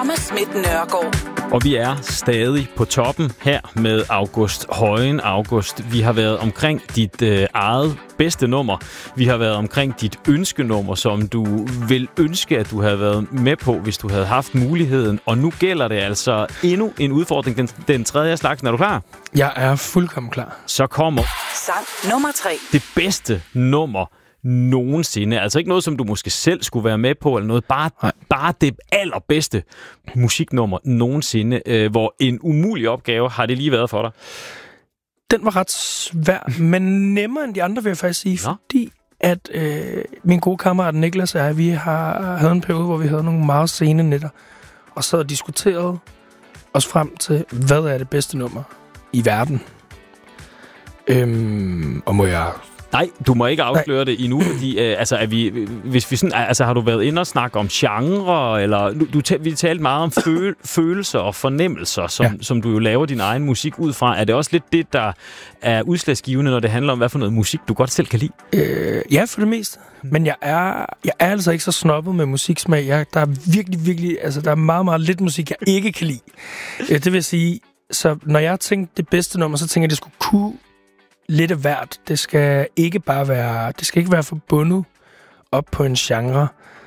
Thomas Schmidt Nørgaard. Og vi er stadig på toppen her med August Højen. August, vi har været omkring dit eget bedste nummer. Vi har været omkring dit ønskenummer, som du vil ønske, at du havde været med på, hvis du havde haft muligheden. Og nu gælder det altså endnu en udfordring, den tredje slags. Er du klar? Jeg er fuldkommen klar. Så kommer Sang nummer 3. det bedste nummer nogensinde. Altså ikke noget, som du måske selv skulle være med på, eller noget. Bare det allerbedste musiknummer nogensinde. Hvor en umulig opgave har det lige været for dig. Den var ret svær, men nemmere end de andre, vil jeg faktisk sige. Fordi at min gode kammerat Niklas og jeg, vi havde en periode, hvor vi havde nogle meget sene nætter, og sad og diskuterede os frem til, hvad er det bedste nummer i verden. Og må jeg... Nej, du må ikke afsløre det endnu, fordi hvis vi sådan, har du været inde og snakke om genre, eller vi talte meget om følelser og fornemmelser, som du jo laver din egen musik ud fra. Er det også lidt det, der er udslagsgivende, når det handler om, hvad for noget musik du godt selv kan lide? Ja, for det meste. Men jeg er altså ikke så snobbet med musiksmag. Der er virkelig, der er meget, meget lidt musik, jeg ikke kan lide. Det vil sige, så når jeg tænker det bedste nummer, så tænker jeg, det skulle kunne lidt af hvert. Det skal ikke være forbundet op på en genre.